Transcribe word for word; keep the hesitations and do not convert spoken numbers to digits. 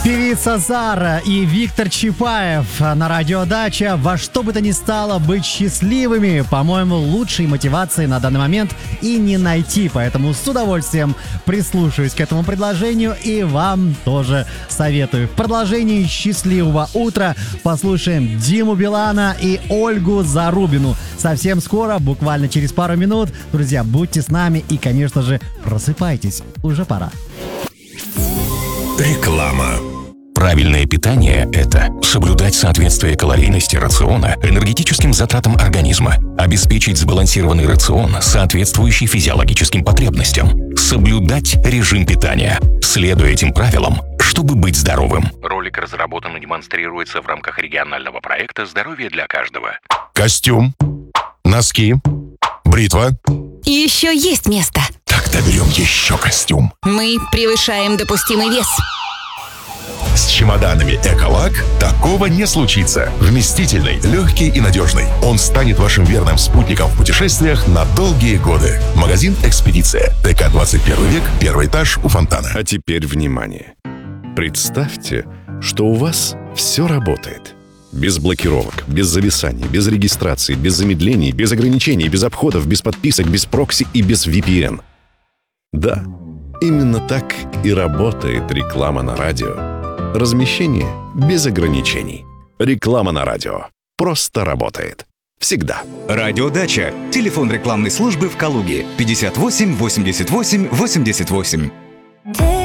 Певица Зара и Виктор Чапаев на радио Дача. Во что бы то ни стало быть счастливыми, по-моему, лучшей мотивации на данный момент и не найти. Поэтому с удовольствием прислушаюсь к этому предложению и вам тоже советую. В продолжении счастливого утра послушаем Диму Билана и Ольгу Зарубину. Совсем скоро, буквально через пару минут. Друзья, будьте с нами и, конечно же, просыпайтесь. Уже пора. Реклама. Правильное питание – это соблюдать соответствие калорийности рациона энергетическим затратам организма, обеспечить сбалансированный рацион, соответствующий физиологическим потребностям, соблюдать режим питания, следуя этим правилам, чтобы быть здоровым. Ролик разработан и демонстрируется в рамках регионального проекта «Здоровье для каждого». Костюм, носки, бритва. И еще есть место. Тогда берем еще костюм. Мы превышаем допустимый вес. С чемоданами «Эколак» такого не случится. Вместительный, легкий и надежный. Он станет вашим верным спутником в путешествиях на долгие годы. Магазин «Экспедиция». ТК двадцать первый век, первый этаж у фонтана. А теперь внимание. Представьте, что у вас все работает. Без блокировок, без зависаний, без регистрации, без замедлений, без ограничений, без обходов, без подписок, без прокси и без ви пи эн. Да, именно так и работает реклама на радио. Размещение без ограничений. Реклама на радио. Просто работает. Всегда. Радио Дача. Телефон рекламной службы в Калуге. пятьдесят восемь восемьдесят восемь восемьдесят восемь.